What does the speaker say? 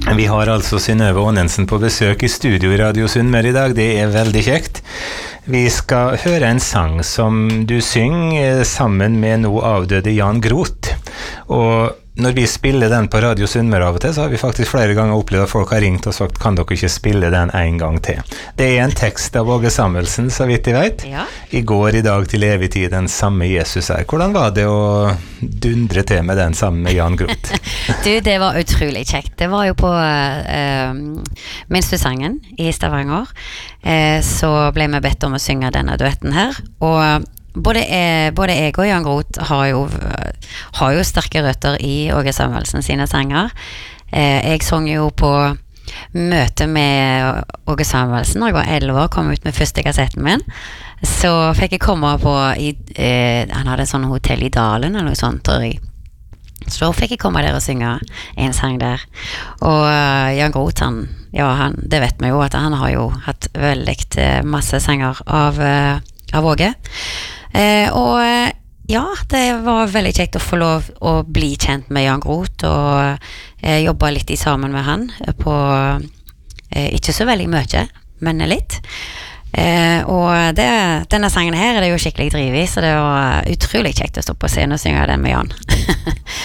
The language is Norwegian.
Vi har altså Synnøve Aanensen på besøk I studio I Radio Sunnmøre I dag. Det veldig kjekt. Vi skal høre en sang som du synger sammen med nå avdøde Jan Groth. Og når vi spiller den på Radio Sunnmøre av og til, så har vi faktisk flere ganger opplevd at folk har ringt og sagt, kan dere ikke spille den en gang til? Det en tekst av Åge Samuelsen, så vidt jeg vet. Ja. I går, I dag, til evig tid, den samme Jesus Hvordan var det å dundre til med den sammen med Jan Groth? Du, det var utrolig kjekt. Det var jo på minstesangen I Stavanger. Så ble vi bedt om å synge denne duetten her. Og både jeg og Jan Groth har jo sterke røtter I Åge Samuelsen sine sanger. Jeg sang jo på møte med Åge Samuelsen når jeg var 11 år, kom ut med første kassetten min. Så fikk jeg komme på han hadde en sånn hotell I Dalen eller noe sånt, tror jeg. Så da fikk jeg komme der og synge en sang der. Og Jan Groth, det vet vi jo, at han har jo hatt veldig masse sanger av Åge. Og ja, det var veldig kjekt å få lov å bli kjent med Jan Groth og jobbe litt sammen med han på ikke så veldig mye, men litt. Og denne sangen her det jo skikkelig driv I, så det var utrolig kjekt å stå på scenen og synge den med Jan.